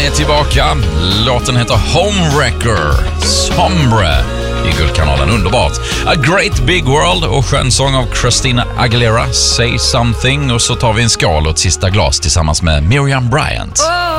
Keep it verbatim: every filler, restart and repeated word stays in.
är tillbaka. Låten heter Homewrecker, Sombre i Guldkanalen. Underbart. A Great Big World och skön sång av Christina Aguilera, Say Something. Och så tar vi en skål och ett sista glas tillsammans med Miriam Bryant. Oh!